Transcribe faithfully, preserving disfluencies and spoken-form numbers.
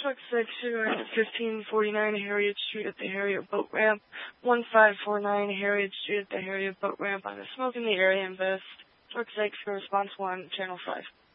Truck six, Cigarette fifteen forty-nine Harriet Street at the Harriet Boat Ramp. one five four nine Harriet Street at the Harriet Boat Ramp. I'm a smoke in the area, invest. Truck six, response one, channel five.